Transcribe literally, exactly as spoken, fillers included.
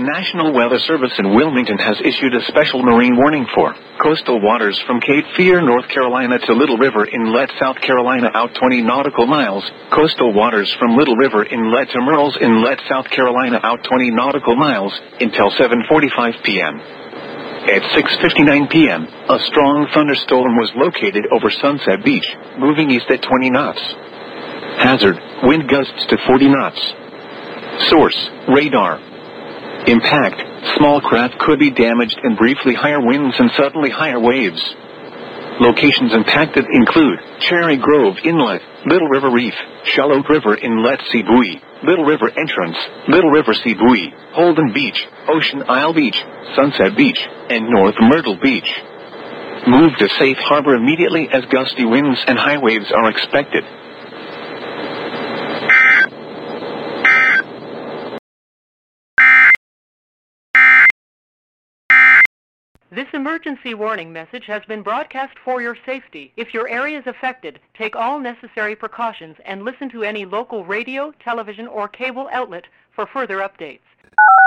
National Weather Service in Wilmington has issued a special marine warning for coastal waters from Cape Fear, North Carolina to Little River Inlet, South Carolina out twenty nautical miles. Coastal waters from Little River Inlet to Murrells Inlet, South Carolina out twenty nautical miles until seven forty-five p.m. At six fifty-nine p.m., a strong thunderstorm was located over Sunset Beach, moving east at twenty knots. Hazard, wind gusts to forty knots. Source, radar. Impact, small craft could be damaged and briefly higher winds and suddenly higher waves. Locations impacted include Cherry Grove Inlet, Little River Reef, Charlotte River Inlet Sea Buoy, Little River Entrance, Little River Sea Buoy, Holden Beach, Ocean Isle Beach, Sunset Beach, and North Myrtle Beach. Move to safe harbor immediately as gusty winds and high waves are expected. This emergency warning message has been broadcast for your safety. If your area is affected, take all necessary precautions and listen to any local radio, television, or cable outlet for further updates.